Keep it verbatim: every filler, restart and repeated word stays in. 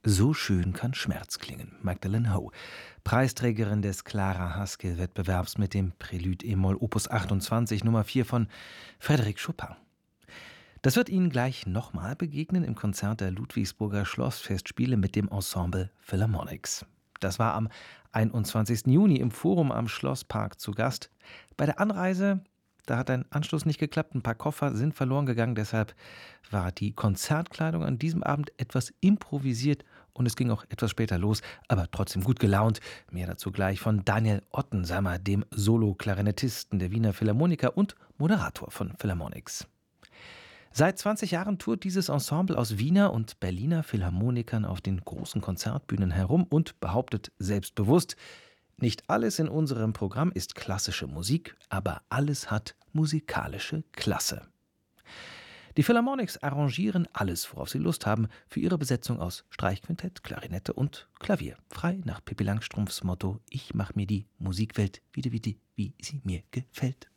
So schön kann Schmerz klingen. Magdalene Ho, Preisträgerin des Clara Haskell-Wettbewerbs mit dem Prélude e-Moll Opus achtundzwanzig Nummer vier von Frédéric Chopin. Das wird Ihnen gleich nochmal begegnen im Konzert der Ludwigsburger Schlossfestspiele mit dem Ensemble Philharmonics. Das war am einundzwanzigsten Juni im Forum am Schlosspark zu Gast. Bei der Anreise, da hat ein Anschluss nicht geklappt, ein paar Koffer sind verloren gegangen, deshalb war die Konzertkleidung an diesem Abend etwas improvisiert und es ging auch etwas später los, aber trotzdem gut gelaunt. Mehr dazu gleich von Daniel Ottensamer, dem Solo-Klarinettisten der Wiener Philharmoniker und Moderator von Philharmonics. Seit zwanzig Jahren tourt dieses Ensemble aus Wiener und Berliner Philharmonikern auf den großen Konzertbühnen herum und behauptet selbstbewusst: Nicht alles in unserem Programm ist klassische Musik, aber alles hat musikalische Klasse. Die Philharmonics arrangieren alles, worauf sie Lust haben, für ihre Besetzung aus Streichquintett, Klarinette und Klavier. Frei nach Pippi Langstrumpfs Motto: Ich mach mir die Musikwelt wieder, wie, die, wie sie mir gefällt.